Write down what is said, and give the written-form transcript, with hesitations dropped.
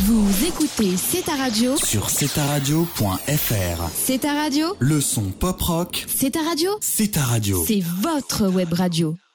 Vous écoutez C'est ta radio sur cetaradio.fr. C'est ta radio, Le son pop rock, c'est ta radio, c'est ta radio. c'est votre web radio.